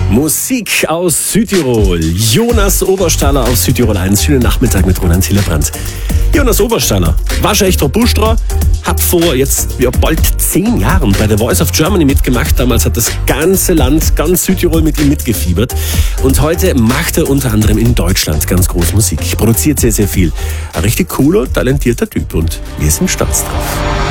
Musik aus Südtirol. Jonas Oberstaller auf Südtirol 1. Schönen Nachmittag mit Roland Hillebrand. Jonas Oberstaller war schon echt robustra, hat vor jetzt bald 10 Jahren bei The Voice of Germany mitgemacht. Damals hat das ganze Land, ganz Südtirol mit ihm mitgefiebert. Und heute macht er unter anderem in Deutschland ganz groß Musik. Produziert sehr, sehr viel. Ein richtig cooler, talentierter Typ und wir sind stolz drauf.